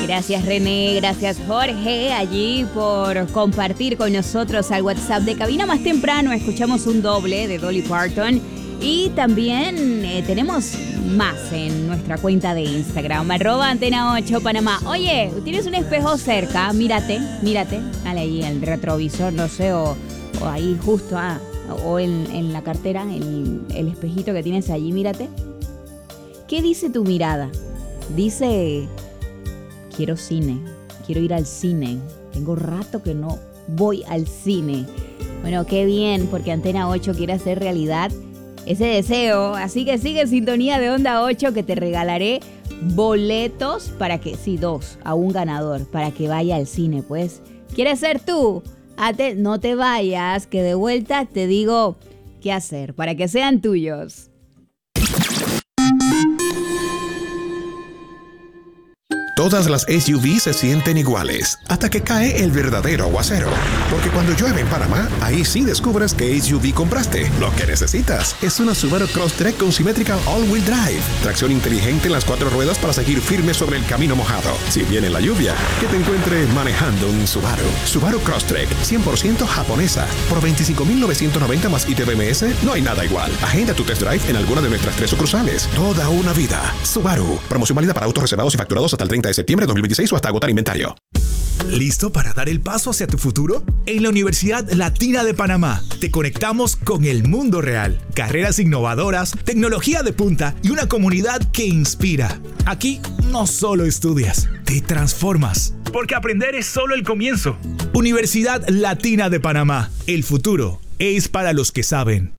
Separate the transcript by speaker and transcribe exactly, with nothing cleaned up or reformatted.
Speaker 1: Gracias René, gracias Jorge allí por compartir con nosotros al WhatsApp de cabina. Más temprano escuchamos un doble de Dolly Parton y también eh, tenemos más en nuestra cuenta de Instagram, arroba Antena ocho Panamá. Oye, tienes un espejo cerca, mírate, mírate, dale ahí el retrovisor, no sé, o, o ahí justo, ah, o en, en la cartera, el, el espejito que tienes allí, mírate. ¿Qué dice tu mirada? Dice... Quiero cine, quiero ir al cine. Tengo rato que no voy al cine. Bueno, qué bien, porque Antena ocho quiere hacer realidad ese deseo. Así que sigue en sintonía de Onda ocho, que te regalaré boletos para que, sí, dos, a un ganador, para que vaya al cine. Pues, ¿quieres ser tú? Ate, no te vayas, que de vuelta te digo qué hacer para que sean tuyos.
Speaker 2: Todas las S U V se sienten iguales hasta que cae el verdadero aguacero. Porque cuando llueve en Panamá, ahí sí descubres qué S U V compraste. Lo que necesitas es una Subaru Crosstrek con Symmetrical All-Wheel Drive. Tracción inteligente en las cuatro ruedas para seguir firme sobre el camino mojado. Si viene la lluvia, que te encuentre manejando un Subaru. Subaru Crosstrek, cien por ciento japonesa. Por veinticinco mil novecientos noventa más I T B M S, no hay nada igual. Agenda tu test drive en alguna de nuestras tres sucursales. Toda una vida. Subaru. Promoción válida para autos reservados y facturados hasta el treinta de septiembre de dos mil veintiséis o hasta agotar inventario.
Speaker 3: ¿Listo para dar el paso hacia tu futuro? En la Universidad Latina de Panamá te conectamos con el mundo real. Carreras innovadoras, tecnología de punta y una comunidad que inspira. Aquí no solo estudias, te transformas. Porque aprender es solo el comienzo. Universidad Latina de Panamá. El futuro es para los que saben.